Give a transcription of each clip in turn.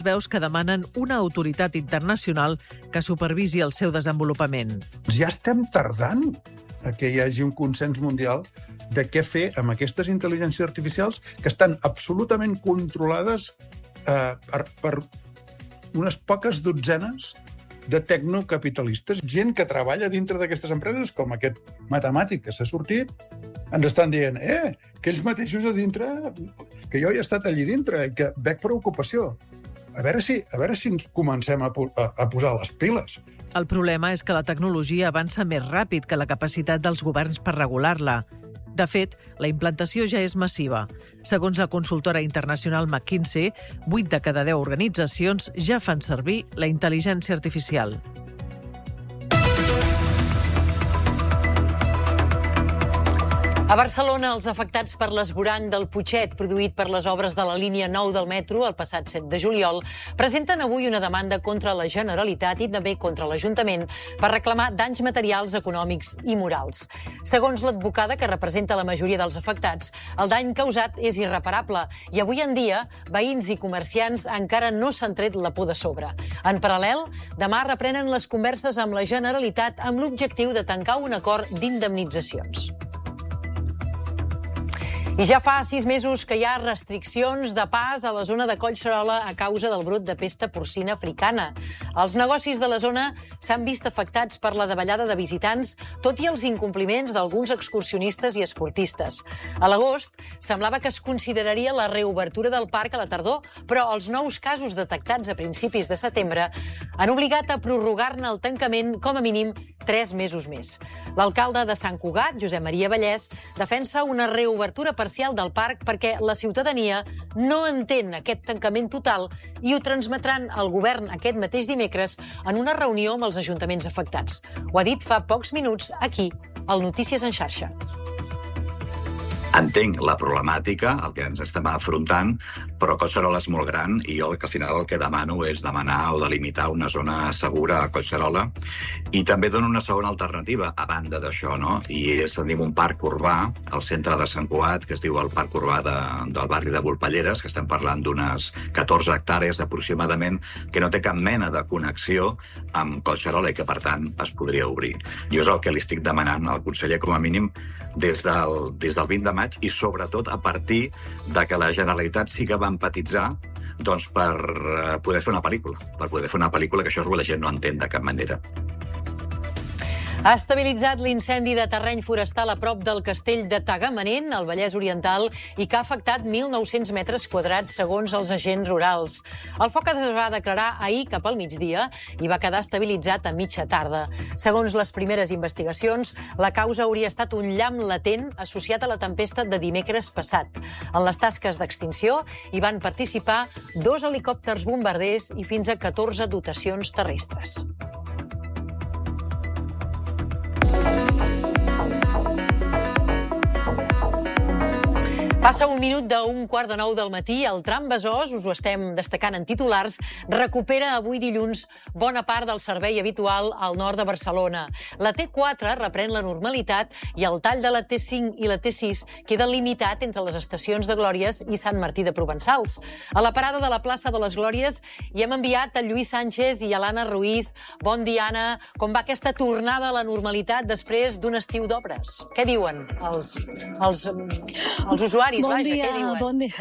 veus que demanen una autoritat internacional que supervisi el seu desenvolupament. Ja estem tardant a que hi hagi un consens mundial de què fer amb aquestes intel·ligències artificials que estan absolutament controlades per unes poques dotzenes de tecnocapitalistes. Gent que treballa dintre d'aquestes empreses, com aquest matemàtic que s'ha sortit, ens estan dient que ells mateixos a dintre, que jo he estat allí dintre i que veig preocupació. A veure si ens comencem a posar les piles. El problema és que la tecnologia avança més ràpid que la capacitat dels governs per regular-la. De fet, la implantació ja és massiva. Segons la consultora internacional McKinsey, 8 de cada 10 organitzacions ja fan servir la intel·ligència artificial. A Barcelona, els afectats per l'esborany del Putxet produït per les obres de la línia 9 del metro el passat 7 de juliol presenten avui una demanda contra la Generalitat i també contra l'Ajuntament per reclamar danys materials, econòmics i morals. Segons l'advocada que representa la majoria dels afectats, el dany causat és irreparable i avui en dia veïns i comerciants encara no s'han tret la por de sobre. En paral·lel, demà reprenen les converses amb la Generalitat amb l'objectiu de tancar un acord d'indemnitzacions. I ja fa 6 mesos que hi ha restriccions de pas a la zona de Collserola a causa del brot de pesta porcina africana. Els negocis de la zona s'han vist afectats per la davallada de visitants, tot i els incompliments d'alguns excursionistes i esportistes. A l'agost semblava que es consideraria la reobertura del parc a la tardor, però els nous casos detectats a principis de setembre han obligat a prorrogar-ne el tancament com a mínim 3 mesos més. L'alcalde de Sant Cugat, Josep Maria Vallès, defensa una reobertura parcial del parc perquè la ciutadania no entén aquest tancament total i ho transmetran al govern aquest mateix dimecres en una reunió amb els ajuntaments afectats. Ho ha dit fa pocs minuts aquí, al Notícies en xarxa. Entenc la problemàtica, el que ens estem afrontant, però Collserola és molt gran i jo al final el que demano és demanar o delimitar una zona segura a Collserola i també dono una segona alternativa a banda d'això, no? I és, tenim un parc urbà al centre de Sant Cugat, que es diu el Parc Urbà del barri de Volpelleres, que estem parlant d'unes 14 hectàrees aproximadament, que no té cap mena de connexió amb Collserola i que, per tant, es podria obrir. Jo és el que li estic demanant al conseller, com a mínim, des del 20 de maig i sobretot a partir de que la Generalitat sí que va empatitzar per poder fer una pel·lícula, que això la gent no entén de cap manera. Ha estabilitzat l'incendi de terreny forestal a prop del castell de Tagamanent, al Vallès Oriental, i que ha afectat 1.900 metres quadrats, segons els agents rurals. El foc es va declarar ahir cap al migdia i va quedar estabilitzat a mitja tarda. Segons les primeres investigacions, la causa hauria estat un llamp latent associat a la tempesta de dimecres passat. En les tasques d'extinció hi van participar 2 helicòpters bombarders i fins a 14 dotacions terrestres. Passa un minut d'un 8:45 del matí. El tram Besòs, us ho estem destacant en titulars, recupera avui dilluns bona part del servei habitual al nord de Barcelona. La T4 reprèn la normalitat i el tall de la T5 i la T6 queda limitat entre les estacions de Glòries i Sant Martí de Provençals. A la parada de la plaça de les Glòries hi hem enviat a Lluís Sánchez i a l'Anna Ruiz. Bon dia, Anna. Com va aquesta tornada a la normalitat després d'un estiu d'obres? Què diuen els usuaris? Bon dia.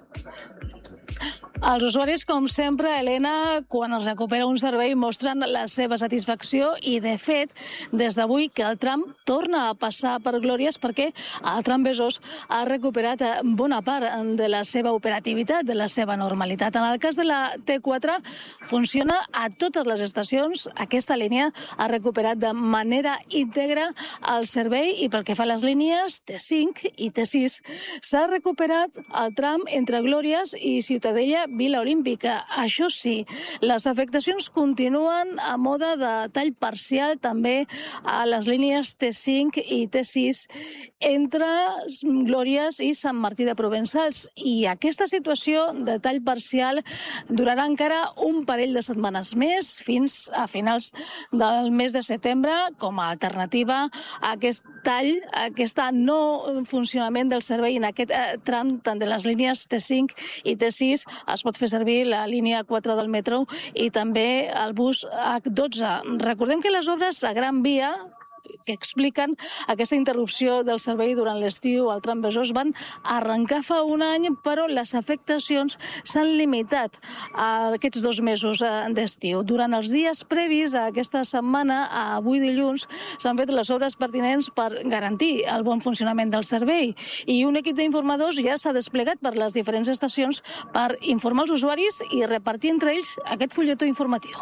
Els usuaris, com sempre, Helena, quan es recupera un servei, mostren la seva satisfacció i, de fet, des d'avui que el tram torna a passar per Glòries perquè el tram Besòs ha recuperat bona part de la seva operativitat, de la seva normalitat. En el cas de la T4, funciona a totes les estacions. Aquesta línia ha recuperat de manera íntegra el servei i pel que fa a les línies T5 i T6 s'ha recuperat el tram entre Glòries i Ciutadella Vila Olímpica. Això sí, les afectacions continuen a mode de tall parcial també a les línies T5 i T6 entre Glòries i Sant Martí de Provençals. I aquesta situació de tall parcial durarà encara un parell de setmanes més, fins a finals del mes de setembre, com a alternativa a aquest tall, a aquest no funcionament del servei en aquest tram tant de les línies T5 i T6 es pot fer servir la línia 4 del metro i també el bus H12. Recordem que les obres a Gran Via que expliquen aquesta interrupció del servei durant l'estiu al tram Besòs van arrencar fa un any, però les afectacions s'han limitat a aquests 2 mesos d'estiu. Durant els dies previs a aquesta setmana, avui dilluns, s'han fet les obres pertinents per garantir el bon funcionament del servei i un equip d'informadors ja s'ha desplegat per les diferents estacions per informar els usuaris i repartir entre ells aquest fulletó informatiu.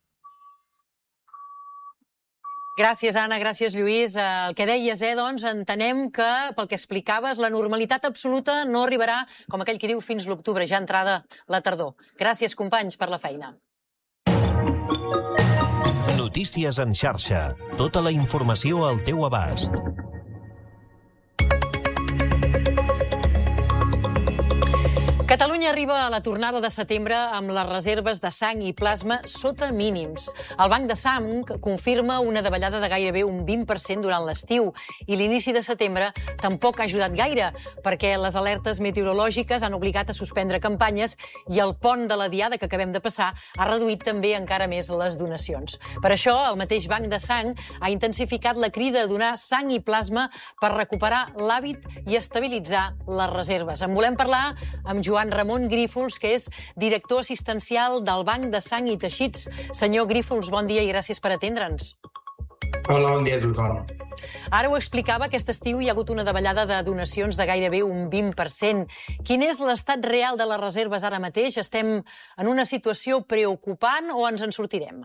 Gràcies, Anna, gràcies, Lluís. El que deies, doncs, entenem que, pel que explicaves, la normalitat absoluta no arribarà, com aquell qui diu, fins l'octubre, ja entrada la tardor. Gràcies, companys, per la feina. Notícies en xarxa. Tota la informació al teu abast. Catalunya arriba a la tornada de setembre amb les reserves de sang i plasma sota mínims. El Banc de Sang confirma una davallada de gairebé un 20% durant l'estiu i l'inici de setembre tampoc ha ajudat gaire perquè les alertes meteorològiques han obligat a suspendre campanyes i el pont de la Diada que acabem de passar ha reduït també encara més les donacions. Per això, el mateix Banc de Sang ha intensificat la crida a donar sang i plasma per recuperar l'hàbit i estabilitzar les reserves. En volem parlar amb Joan Ramon Grífols, que és director assistencial del Banc de Sang i Teixits. Senyor Grífols, bon dia i gràcies per atendre'ns. Hola, bon dia a tothom. Ara ho explicava, aquest estiu hi ha hagut una davallada de donacions de gairebé un 20%. Quin és l'estat real de les reserves ara mateix? Estem en una situació preocupant o ens en sortirem?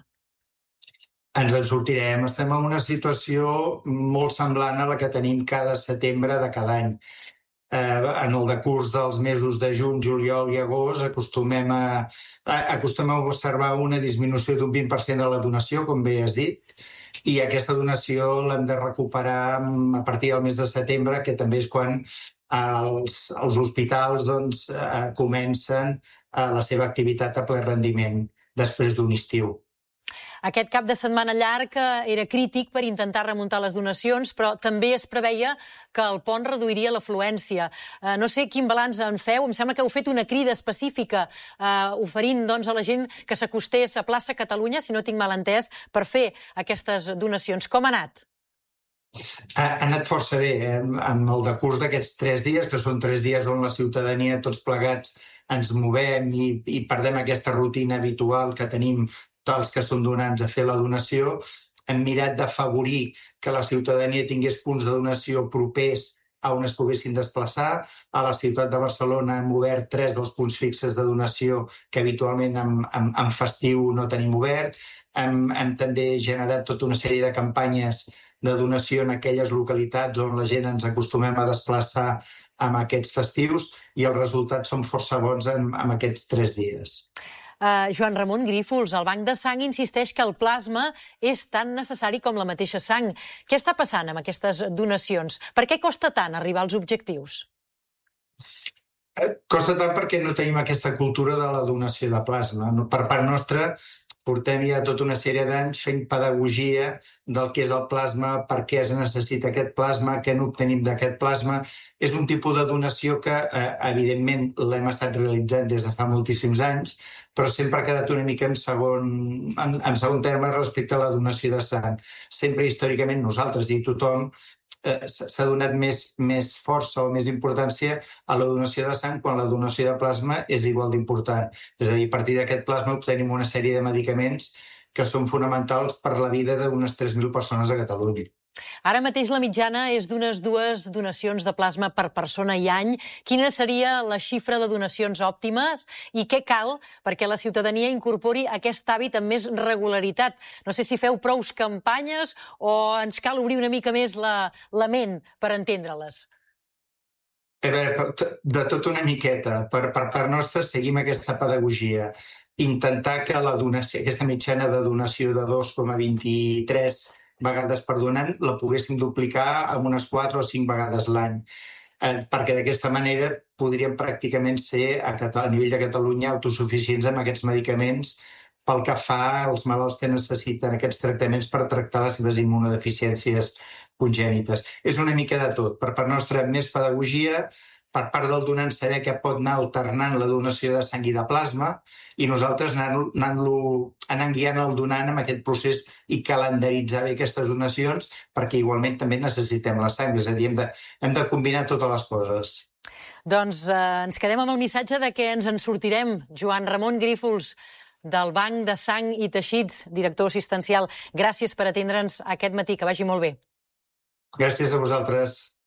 Ens en sortirem. Estem en una situació molt semblant a la que tenim cada setembre de cada any. En el decurs dels mesos de juny, juliol i agost acostumem a observar una disminució d'un 20% de la donació, com bé has dit, i aquesta donació l'hem de recuperar a partir del mes de setembre, que també és quan els hospitals comencen la seva activitat a ple rendiment després d'un estiu. Aquest cap de setmana llarg era crític per intentar remuntar les donacions, però també es preveia que el pont reduiria l'afluència. No sé quin balanç en feu, em sembla que heu fet una crida específica oferint a la gent que s'acostés a plaça Catalunya, si no tinc mal entès, per fer aquestes donacions. Com ha anat? Ha anat força bé, amb el decurs d'aquests 3 dies, que són 3 dies on la ciutadania, tots plegats, ens movem i perdem aquesta rutina habitual que tenim els que són donants a fer la donació. Hem mirat d'afavorir que la ciutadania tingués punts de donació propers a on es poguessin desplaçar. A la ciutat de Barcelona hem obert 3 dels punts fixes de donació que habitualment en festiu no tenim obert. Hem també generat tota una sèrie de campanyes de donació en aquelles localitats on la gent ens acostumem a desplaçar amb aquests festius i els resultats són força bons en aquests 3 dies. Joan Ramon Grífols, el Banc de Sang insisteix que el plasma és tan necessari com la mateixa sang. Què està passant amb aquestes donacions? Per què costa tant arribar als objectius? Costa tant perquè no tenim aquesta cultura de la donació de plasma. Per part nostra, portem ja tota una sèrie d'anys fent pedagogia del que és el plasma, per què es necessita aquest plasma, què n'obtenim d'aquest plasma. És un tipus de donació que, evidentment, l'hem estat realitzant des de fa moltíssims anys, però sempre ha quedat una mica en segon terme respecte a la donació de sang. Sempre històricament nosaltres i tothom s'ha donat més força o més importància a la donació de sang quan la donació de plasma és igual d'important. És a dir, a partir d'aquest plasma obtenim una sèrie de medicaments que són fonamentals per la vida d'unes 3.000 persones a Catalunya. Ara mateix la mitjana és d'unes 2 donacions de plasma per persona i any. Quina seria la xifra de donacions òptimes i què cal perquè la ciutadania incorpori aquest hàbit amb més regularitat? No sé si feu prous campanyes o ens cal obrir una mica més la ment per entendre-les. A veure, de tot una miqueta. Per part nostra seguim aquesta pedagogia. Intentar que la donació, aquesta mitjana de donació de 2,23 vegades per donant la poguéssim duplicar amb unes 4 o 5 vegades l'any. Perquè d'aquesta manera podríem pràcticament ser a nivell de Catalunya autosuficients amb aquests medicaments pel que fa als malalts que necessiten aquests tractaments per tractar les seves immunodeficiències congènites. És una mica de tot. Per part nostra, més pedagogia, per part del donant saber que pot anar alternant la donació de sang i de plasma i nosaltres anant guiant el donant amb aquest procés i calendaritzar bé aquestes donacions perquè igualment també necessitem la sang, és a dir, hem de combinar totes les coses. Doncs ens quedem amb el missatge de que ens en sortirem. Joan Ramon Grífols, del Banc de Sang i Teixits, director assistencial. Gràcies per atendre'ns aquest matí, que vagi molt bé. Gràcies a vosaltres.